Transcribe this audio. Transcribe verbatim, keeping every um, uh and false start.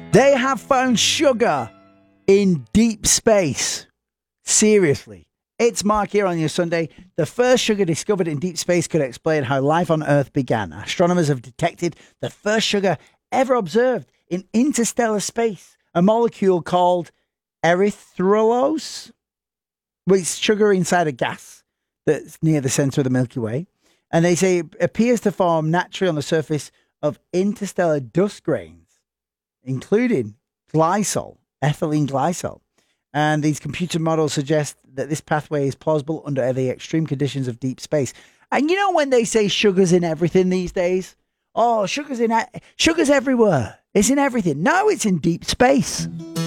They have found sugar in deep space. Seriously. It's Mark here on your Sunday. The first sugar discovered in deep space could explain how life on Earth began. Astronomers have detected the first sugar ever observed in interstellar space, a molecule called erythrulose, which is sugar inside a gas that's near the center of the Milky Way. And they say it appears to form naturally on the surface of interstellar dust grains, including glycol, ethylene glycol. And these computer models suggest that this pathway is plausible under the extreme conditions of deep space. And you know when they say sugar's in everything these days? Oh, sugar's in sugar's everywhere. It's in everything. No, it's in deep space.